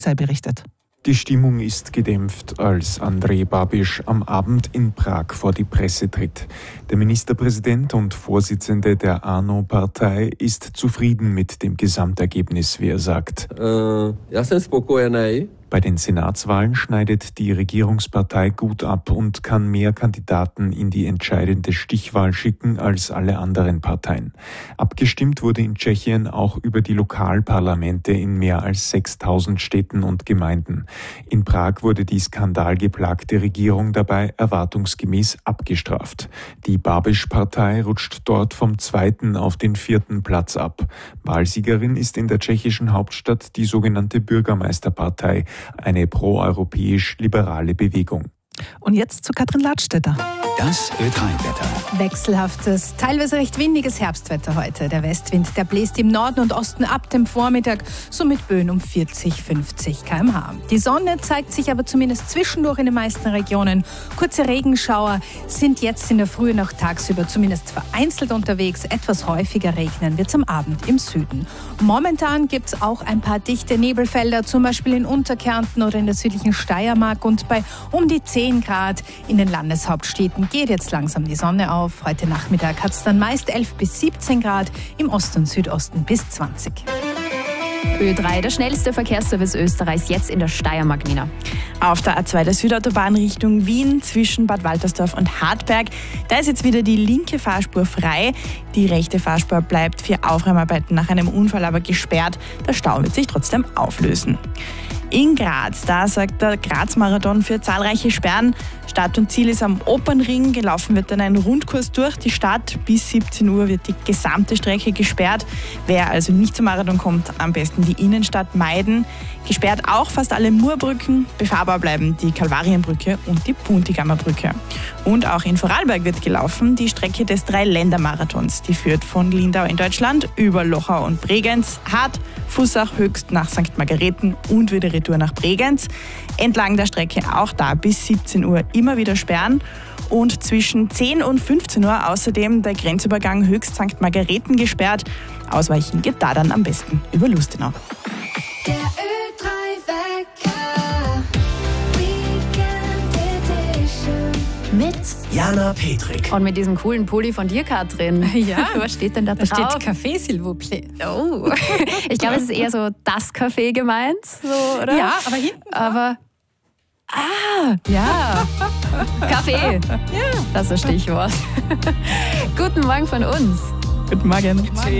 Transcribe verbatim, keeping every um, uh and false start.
Polizei berichtet. Die Stimmung ist gedämpft, als Andrej Babiš am Abend in Prag vor die Presse tritt. Der Ministerpräsident und Vorsitzende der ANO-Partei ist zufrieden mit dem Gesamtergebnis, wie er sagt. Uh, ja jsem spokojený. Bei den Senatswahlen schneidet die Regierungspartei gut ab und kann mehr Kandidaten in die entscheidende Stichwahl schicken als alle anderen Parteien. Abgestimmt wurde in Tschechien auch über die Lokalparlamente in mehr als sechstausend Städten und Gemeinden. In Prag wurde die skandalgeplagte Regierung dabei erwartungsgemäß abgestraft. Die Babiš-Partei rutscht dort vom zweiten auf den vierten Platz ab. Wahlsiegerin ist in der tschechischen Hauptstadt die sogenannte Bürgermeisterpartei, eine proeuropäisch-liberale Bewegung. Und jetzt zu Katrin Ladstätter. Das Ö drei Wetter. Wechselhaftes, teilweise recht windiges Herbstwetter heute. Der Westwind, der bläst im Norden und Osten ab dem Vormittag, so mit Böen um vierzig, fünfzig Kilometer pro Stunde. Die Sonne zeigt sich aber zumindest zwischendurch in den meisten Regionen. Kurze Regenschauer sind jetzt in der Früh noch tagsüber zumindest vereinzelt unterwegs. Etwas häufiger regnen wird es am Abend im Süden. Momentan gibt es auch ein paar dichte Nebelfelder, zum Beispiel in Unterkärnten oder in der südlichen Steiermark. Und bei um die zehn Grad in den Landeshauptstädten geht jetzt langsam die Sonne auf. Heute Nachmittag hat es dann meist elf bis siebzehn Grad, im Osten und Südosten bis zwanzig. Ö drei, der schnellste Verkehrsservice Österreichs, jetzt in der Steiermark, Nina. Auf der A zwei der Südautobahn Richtung Wien zwischen Bad Waltersdorf und Hartberg. Da ist jetzt wieder die linke Fahrspur frei. Die rechte Fahrspur bleibt für Aufräumarbeiten nach einem Unfall aber gesperrt. Der Stau wird sich trotzdem auflösen. In Graz, da sorgt der Graz-Marathon für zahlreiche Sperren. Start und Ziel ist am Opernring. Gelaufen wird dann ein Rundkurs durch die Stadt. Bis siebzehn Uhr wird die gesamte Strecke gesperrt. Wer also nicht zum Marathon kommt, am besten die Innenstadt meiden. Gesperrt auch fast alle Murbrücken. Befahrbar bleiben die Kalvarienbrücke und die Puntigammer Brücke. Und auch in Vorarlberg wird gelaufen die Strecke des Drei-Länder-Marathons. Die führt von Lindau in Deutschland über Lochau und Bregenz, Hart, Fussach, Höchst nach Sankt Margareten und wieder Retour nach Bregenz. Entlang der Strecke auch da bis siebzehn Uhr immer wieder sperren. Und zwischen zehn und fünfzehn Uhr außerdem der Grenzübergang Höchst Sankt Margareten gesperrt. Ausweichen geht da dann am besten über Lustenau. Der Ö drei Wecker. Weekend Edition. Mit Jana Petrik. und mit diesem coolen Pulli von dir, Katrin. Ja, Was steht denn da da drauf? steht Café, s'il vous plaît. Oh. Ich glaube, es ist eher so das Café gemeint, so, oder? Ja, aber hinten. Aber, ah, ja, Kaffee, ja. Das ist das Stichwort. Guten Morgen von uns. Guten Morgen.